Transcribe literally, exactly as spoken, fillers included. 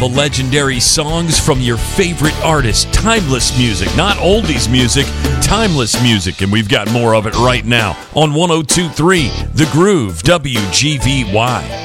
the legendary songs from your favorite artists. Timeless music, not oldies music, timeless music. And we've got more of it right now on one oh two point three The Groove, W G V Y.